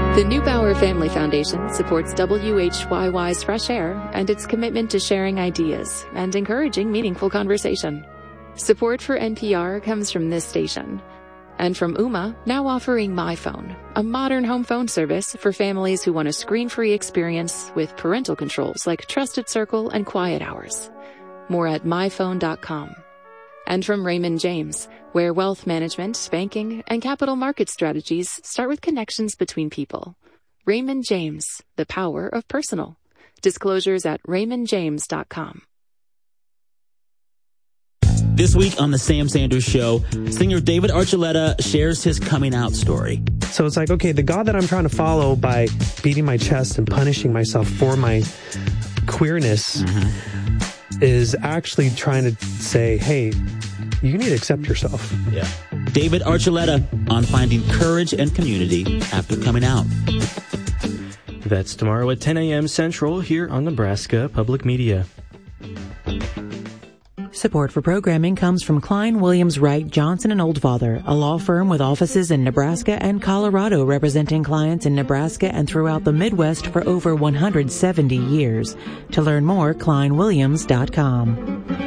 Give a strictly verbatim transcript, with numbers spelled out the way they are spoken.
The Neubauer Family Foundation supports W H Y Y's Fresh Air and its commitment to sharing ideas and encouraging meaningful conversation. Support for N P R comes from this station. And from Ooma, now offering MyPhone, a modern home phone service for families who want a screen-free experience with parental controls like Trusted Circle and Quiet Hours. More at my phone dot com. And from Raymond James, where wealth management, banking, and capital market strategies start with connections between people. Raymond James, the power of personal. Disclosures at raymond james dot com. This week on the Sam Sanders Show, singer David Archuleta shares his coming out story. So it's like, okay, the God that I'm trying to follow by beating my chest and punishing myself for my queerness mm-hmm. is actually trying to say, hey, you need to accept yourself. Yeah. David Archuleta on finding courage and community after coming out. That's tomorrow at ten a.m. Central here on Nebraska Public Media. Support for programming comes from Klein, Williams, Wright, Johnson and Oldfather, a law firm with offices in Nebraska and Colorado representing clients in Nebraska and throughout the Midwest for over one hundred seventy years. To learn more, klein williams dot com.